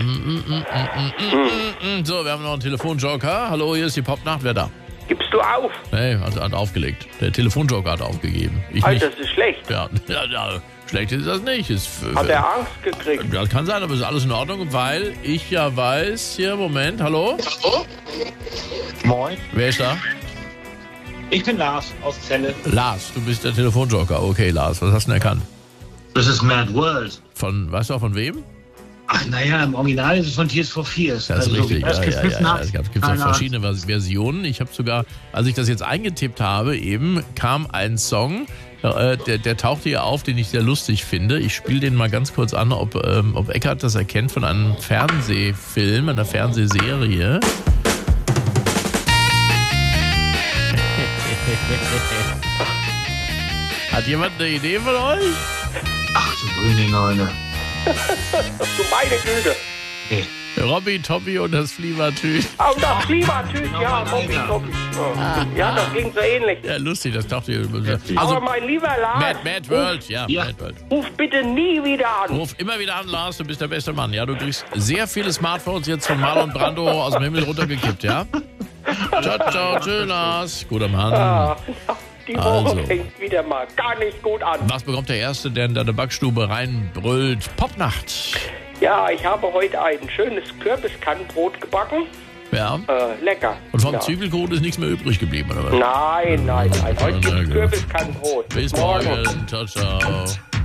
So, wir haben noch einen Telefonjoker. Hallo, hier ist die Popnacht. Wer da? Gibst du auf? Nee, hat aufgelegt. Der Telefonjoker hat aufgegeben. Ich Alter, nicht. das ist schlecht. Ja, schlecht ist das nicht. Hat er Angst gekriegt? Ja, kann sein, aber ist alles in Ordnung, weil ich ja weiß, hier, Moment, hallo? Hallo? Moin. Wer ist da? Ich bin Lars aus Celle. Lars, du bist der Telefonjoker. Okay, Lars, was hast du denn erkannt? Das ist Mad World. Weißt du auch von wem? Ach, naja, im Original ist es von Tears for Fears. Das ist richtig. Das Es gibt auch verschiedene Versionen. Ich habe sogar, als ich das jetzt eingetippt habe, eben kam ein Song, der tauchte hier auf, den ich sehr lustig finde. Ich spiele den mal ganz kurz an, ob Eckart das erkennt von einem Fernsehfilm, einer Fernsehserie. Hat jemand eine Idee von euch? Ach du grüne Neune. Du meine Güte. Nee. Robby, Toppi und das Fliebertüt. Oh, das Klimatüt, ja, Robby. Oh. Ja, das ging so ähnlich. Ja, lustig, das tauchte hier. Aber mein lieber Lars, Mad World, ja. Mad World. ruf bitte nie wieder an. Ruf immer wieder an, Lars, du bist der beste Mann. Ja, du kriegst sehr viele Smartphones jetzt von Marlon Brando aus dem Himmel runtergekippt, ja? Ciao, ciao, tschüss, Lars. Guter Mann. Ah, die Woche Also. fängt wieder mal gar nicht gut an. Was bekommt der Erste, der in deine Backstube reinbrüllt? Popnacht. Ja, ich habe heute ein schönes Kürbiskannenbrot gebacken. Ja. Lecker. Und vom ja. Zwiebelkuchen ist nichts mehr übrig geblieben, oder was? Nein. Heute Na gibt gut. Kürbiskannenbrot. Bis morgen. Ciao, ciao.